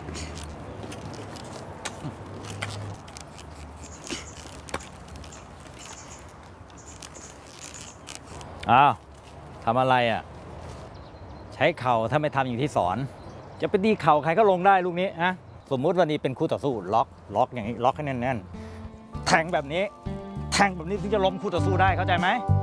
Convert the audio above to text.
อ้าวทำอะไรอ่ะใช้เข่าถ้าไม่ทำอย่างที่สอนจะไปดีเข่าใครก็ลงได้ลูกนี้นะสมมุติวันนี้เป็นคู่ต่อสู้ล็อกอย่างนี้ล็อกให้แน่นๆแทงแบบนี้ถึงจะล้มคู่ต่อสู้ได้เข้าใจไหม